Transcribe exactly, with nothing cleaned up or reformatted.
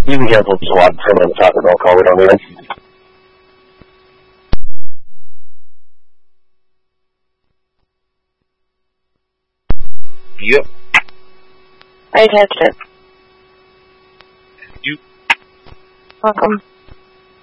You can cancel the swap from on top of the call. We don't need it. Yep. I attached it. You. Welcome.